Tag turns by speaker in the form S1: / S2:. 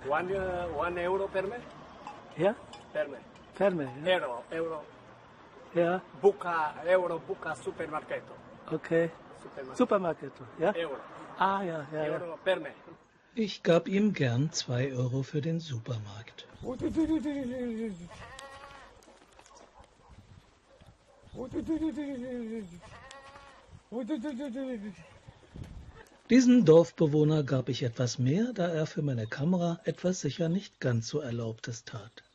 S1: 1 euro per me?
S2: Ja?
S1: Per me.
S2: Per me, ja?
S1: Euro.
S2: Ja,
S1: Euro, buca supermarketo.
S2: okay. Supermarket, ja?
S1: Euro.
S2: Ah, ja, ja, ja.
S1: Euro per me.
S3: Ich gab ihm gern 2 Euro für den Supermarkt. Diesem Dorfbewohner gab ich etwas mehr, da er für meine Kamera etwas sicher nicht ganz so Erlaubtes tat.